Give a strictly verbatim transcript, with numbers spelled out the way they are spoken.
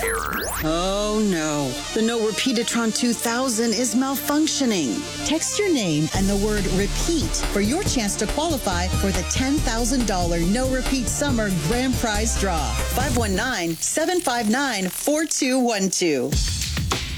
error. Oh no, the No Repeatatron two thousand is malfunctioning. Text your name and the word repeat for your chance to qualify for the ten thousand dollars No Repeat Summer Grand Prize Draw. five one nine, seven five nine, four two one two.